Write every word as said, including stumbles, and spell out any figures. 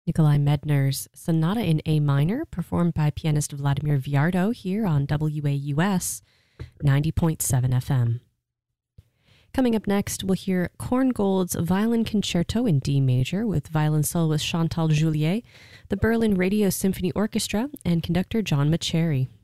Nikolai Medner's Sonata in A minor, performed by pianist Vladimir Viardo here on W A U S ninety point seven F M. Coming up next, we'll hear Korngold's Violin Concerto in D major with violin soloist Chantal Juliet, the Berlin Radio Symphony Orchestra, and conductor John Mauceri.